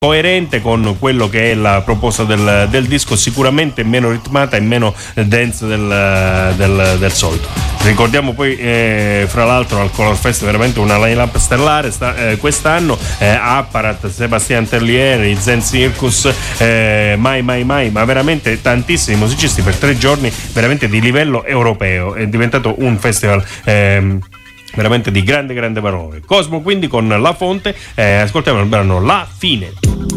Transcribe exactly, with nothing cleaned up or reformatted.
coerente con quello che è la proposta del, del disco, sicuramente meno ritmata e meno dance del, del, del solito. Ricordiamo poi eh, fra l'altro al Color Fest veramente una line-up stellare sta, eh, quest'anno, eh, Apparat, Sébastien Tellier, i Zen Circus, eh, Mai Mai Mai, ma veramente tantissimi musicisti per tre giorni, veramente di livello europeo. È diventato un festival ehm, veramente di grande grande valore. Cosmo quindi con La Fonte, eh, ascoltiamo il brano La Fine.